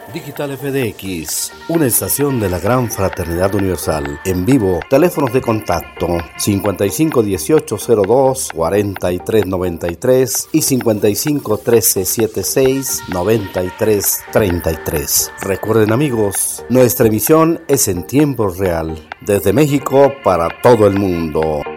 Digital FDX, una estación de la Gran Fraternidad Universal. En vivo, teléfonos de contacto 5518024393 y 5513769333. Recuerden, amigos, nuestra emisión es en tiempo real, desde México para todo el mundo.